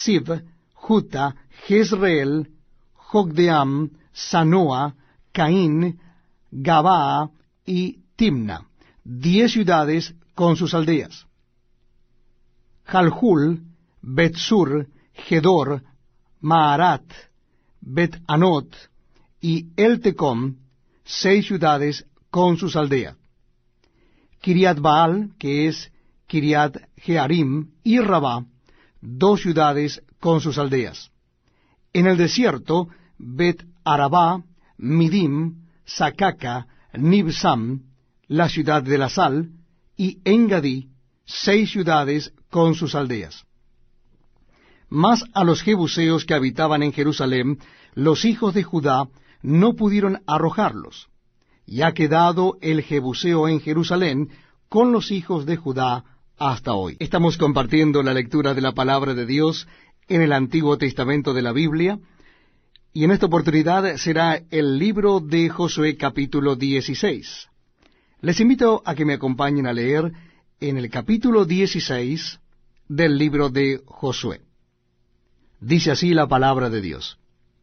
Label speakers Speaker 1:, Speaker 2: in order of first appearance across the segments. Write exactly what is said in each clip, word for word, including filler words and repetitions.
Speaker 1: Tzib, Juta, Jezreel, Jogdeam, Sanoa, Caín, Gabaa y Timna, diez ciudades con sus aldeas. Jalhul, Bet-sur, Gedor, Maarat, Bet-anot y Eltecom, seis ciudades con sus aldeas. Kiriat Baal, que es Kiriat Jearim, y Rabá, dos ciudades con sus aldeas. En el desierto, Bet-arabá, Midim, Sacaca, Nibsam, la ciudad de la sal, y Engadí, seis ciudades con sus aldeas. Mas a los jebuseos que habitaban en Jerusalén, los hijos de Judá no pudieron arrojarlos, y ha quedado el jebuseo en Jerusalén con los hijos de Judá hasta hoy. Estamos compartiendo la lectura de la palabra de Dios en el Antiguo Testamento de la Biblia, y en esta oportunidad será el libro de Josué capítulo dieciséis. Les invito a que me acompañen a leer en el capítulo dieciséis del libro de Josué. Dice así la palabra de Dios.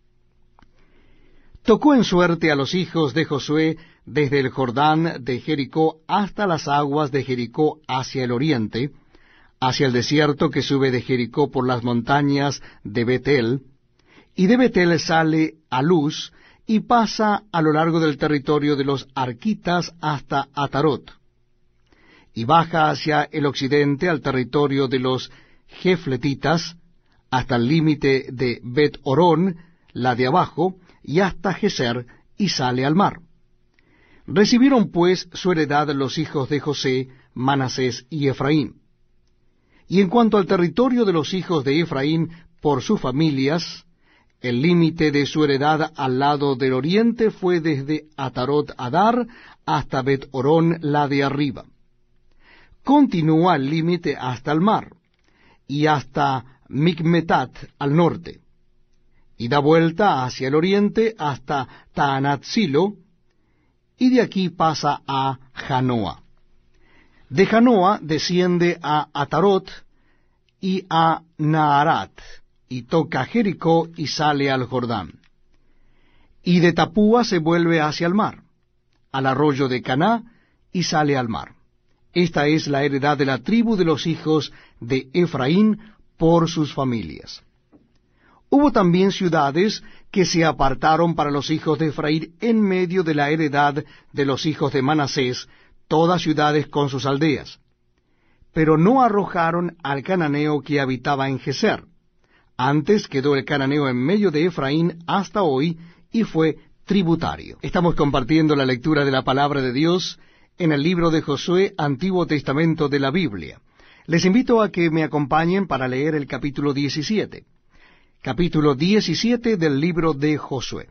Speaker 1: Tocó en suerte a los hijos de Josué desde el Jordán de Jericó hasta las aguas de Jericó hacia el oriente, hacia el desierto que sube de Jericó por las montañas de Betel, y de Betel sale a Luz y pasa a lo largo del territorio de los arquitas hasta Atarot, y baja hacia el occidente al territorio de los jefletitas, hasta el límite de Bet-Orón, la de abajo, y hasta Geser, y sale al mar. Recibieron pues su heredad los hijos de José, Manasés y Efraín. Y en cuanto al territorio de los hijos de Efraín por sus familias, el límite de su heredad al lado del oriente fue desde Atarot Adar hasta Bet-Orón, la de arriba. Continúa el límite hasta el mar, y hasta Micmetat al norte, y da vuelta hacia el oriente hasta Taanatzilo, y de aquí pasa a Janoa. De Janoa desciende a Atarot y a Naarat, y toca Jericó y sale al Jordán. Y de Tapúa se vuelve hacia el mar, al arroyo de Caná, y sale al mar. Esta es la heredad de la tribu de los hijos de Efraín por sus familias. Hubo también ciudades que se apartaron para los hijos de Efraín en medio de la heredad de los hijos de Manasés, todas ciudades con sus aldeas. Pero no arrojaron al cananeo que habitaba en Geser. Antes quedó el cananeo en medio de Efraín hasta hoy, y fue tributario. Estamos compartiendo la lectura de la palabra de Dios en el libro de Josué, Antiguo Testamento de la Biblia. Les invito a que me acompañen para leer el capítulo diecisiete. Capítulo diecisiete del libro de Josué.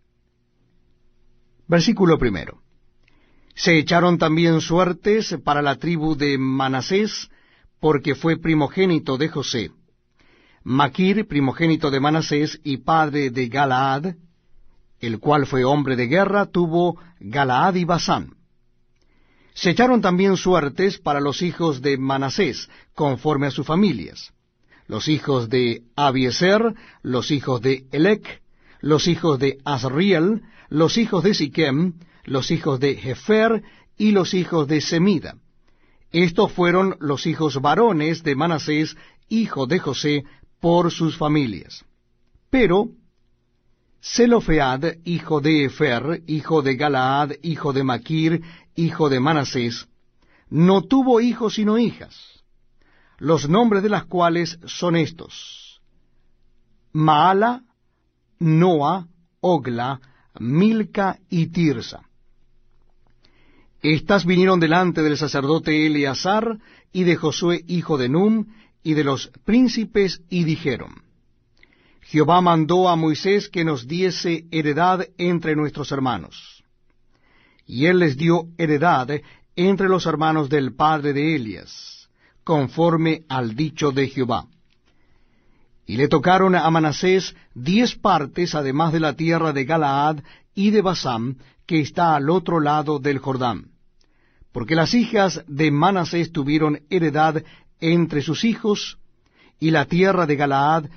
Speaker 1: Versículo primero. Se echaron también suertes para la tribu de Manasés, porque fue primogénito de José. Maquir, primogénito de Manasés y padre de Galaad, el cual fue hombre de guerra, tuvo Galaad y Basán. Se echaron también suertes para los hijos de Manasés, conforme a sus familias. Los hijos de Abiezer, los hijos de Elec, los hijos de Asriel, los hijos de Siquem, los hijos de Jefer y los hijos de Semida. Estos fueron los hijos varones de Manasés, hijo de José, por sus familias. Pero Zelofead, hijo de Efer, hijo de Galaad, hijo de Maquir, hijo de Manasés, no tuvo hijos sino hijas, los nombres de las cuales son estos: Maala, Noa, Ogla, Milca y Tirsa. Estas vinieron delante del sacerdote Eleazar y de Josué hijo de Num y de los príncipes, y dijeron: Jehová mandó a Moisés que nos diese heredad entre nuestros hermanos. Y él les dio heredad entre los hermanos del padre de Elias, conforme al dicho de Jehová. Y le tocaron a Manasés diez partes, además de la tierra de Galaad y de Basán, que está al otro lado del Jordán. Porque las hijas de Manasés tuvieron heredad entre sus hijos, y la tierra de Galaad